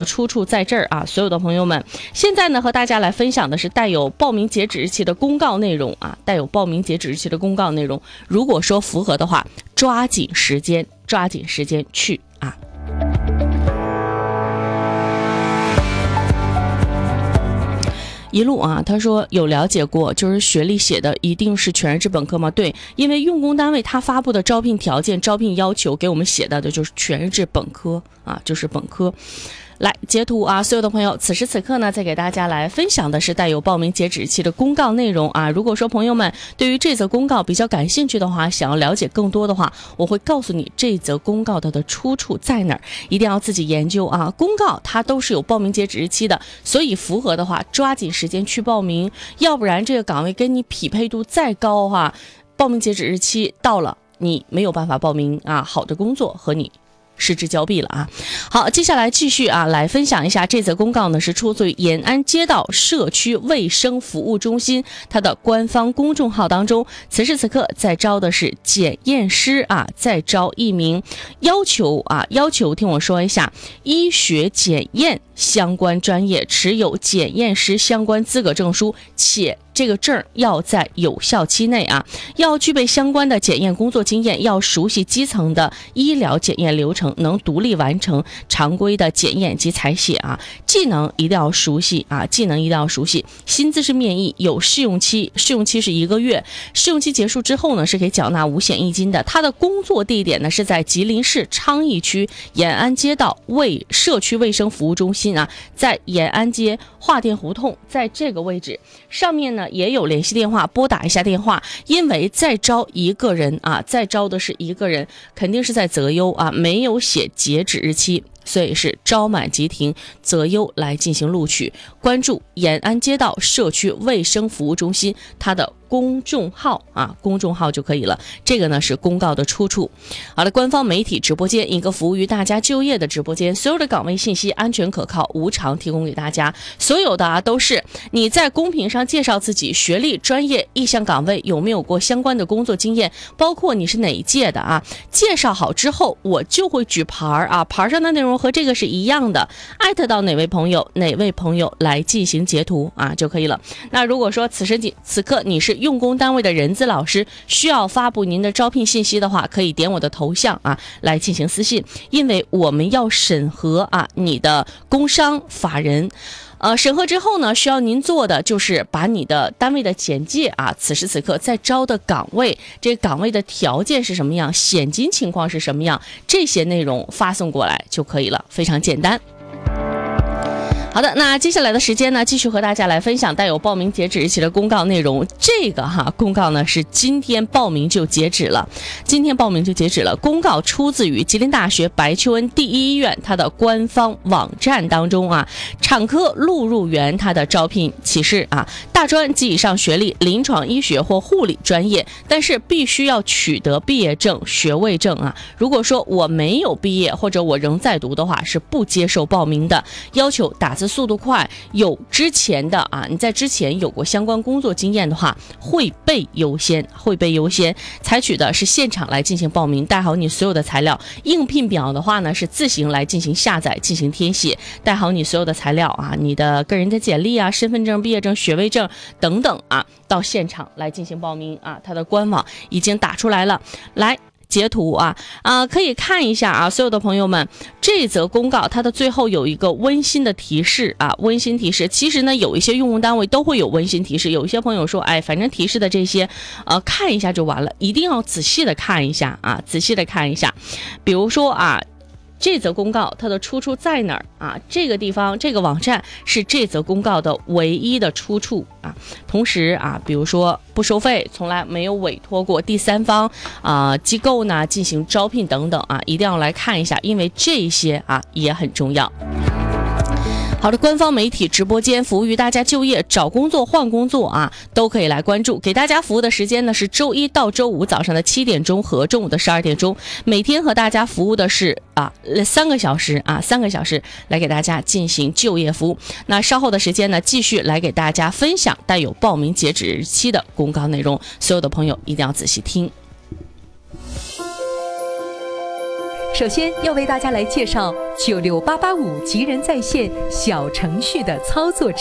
出处在这儿啊，所有的朋友们，现在呢和大家来分享的是带有报名截止日期的公告内容啊，带有报名截止日期的公告内容。如果说符合的话，抓紧时间去啊。一路啊，他说有了解过，就是学历写的一定是全日制本科吗？对，因为用工单位他发布的招聘条件、招聘要求给我们写的就是全日制本科啊，就是本科。来截图啊，所有的朋友，此时此刻呢，再给大家来分享的是带有报名截止日期的公告内容啊。如果说朋友们对于这则公告比较感兴趣的话，想要了解更多的话，我会告诉你这则公告的出处在哪儿，一定要自己研究啊。公告它都是有报名截止日期的，所以符合的话，抓紧时间去报名，要不然这个岗位跟你匹配度再高哈，报名截止日期到了，你没有办法报名啊，好的工作和你失之交臂了啊！好，接下来继续啊，来分享一下这则公告呢，是出自于延安街道社区卫生服务中心它的官方公众号当中。此时此刻在招的是检验师啊，在招1名，要求听我说一下，医学检验相关专业持有检验师相关资格证书，且这个证要在有效期内啊，要具备相关的检验工作经验，要熟悉基层的医疗检验流程，能独立完成常规的检验及采血啊，技能一定要熟悉，薪资是面议，有试用期是1个月，试用期结束之后呢，是可以缴纳5险1金的。他的工作地点呢是在吉林市昌邑区延安街道社区卫生服务中心啊，在延安街华店胡同，在这个位置。上面呢也有联系电话，拨打一下电话，因为再招一个人啊，再招的是一个人，肯定是在择优啊，没有写截止日期，所以是招满即停，择优来进行录取。关注延安街道社区卫生服务中心它的公众号啊，公众号就可以了。这个呢是公告的出处。好的，官方媒体直播间，一个服务于大家就业的直播间，所有的岗位信息安全可靠，无偿提供给大家。所有的啊都是你在公屏上介绍自己学历、专业、意向岗位有没有过相关的工作经验，包括你是哪一届的啊。介绍好之后，我就会举牌啊，牌上的内容和这个是一样的，艾特到哪位朋友来进行截图啊就可以了。那如果说此时此刻你是用工单位的人资老师，需要发布您的招聘信息的话，可以点我的头像啊来进行私信，因为我们要审核啊你的工商法人。审核之后呢，需要您做的就是把你的单位的简介啊，此时此刻在招的岗位，这个岗位的条件是什么样，现金情况是什么样，这些内容发送过来就可以了，非常简单。好的，那接下来的时间呢，继续和大家来分享带有报名截止日期的公告内容。这个公告呢是今天报名就截止了，公告出自于吉林大学白求恩第一医院它的官方网站当中啊，产科录入员它的招聘启事啊，大专及以上学历，临床医学或护理专业，但是必须要取得毕业证、学位证啊。如果说我没有毕业或者我仍在读的话，是不接受报名的，要求打字速度快，有之前的啊，你在之前有过相关工作经验的话，会被优先。采取的是现场来进行报名，带好你所有的材料。应聘表的话呢，是自行来进行下载、进行填写，带好你所有的材料啊，你的个人的简历啊、身份证、毕业证、学位证等等啊，到现场来进行报名啊。它的官网已经打出来了，来。截图可以看一下啊，所有的朋友们，这则公告它的最后有一个温馨的提示啊，温馨提示。其实呢，有一些用工单位都会有温馨提示，有一些朋友说，反正提示的这些，看一下就完了，一定要仔细的看一下啊，比如说啊。这则公告它的出处在哪儿啊？这个地方这个网站是这则公告的唯一的出处啊。同时啊，比如说不收费，从来没有委托过第三方机构呢进行招聘等等啊，一定要来看一下，因为这些啊也很重要。好的，官方媒体直播间服务于大家就业、找工作、换工作啊，都可以来关注。给大家服务的时间呢是周一到周五早上的7点钟和中午的12点钟，每天和大家服务的是3个小时，3个小时来给大家进行就业服务。那稍后的时间呢，继续来给大家分享带有报名截止日期的公告内容，所有的朋友一定要仔细听。 首先要为大家来介绍96885吉人在线小程序的操作